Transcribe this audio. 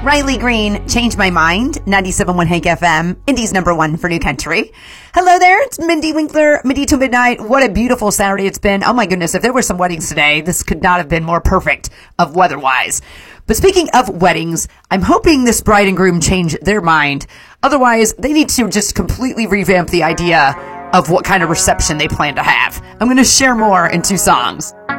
Riley Green, Change My Mind, 97.1 Hank FM, Indy's #1 for New Country. Hello there, it's Mindy Winkler, Mindy to Midnight. What a beautiful Saturday it's been. Oh my goodness, if there were some weddings today, this could not have been more perfect of weather-wise. But speaking of weddings, I'm hoping this bride and groom change their mind. Otherwise, they need to just completely revamp the idea of what kind of reception they plan to have. I'm going to share more in 2 songs.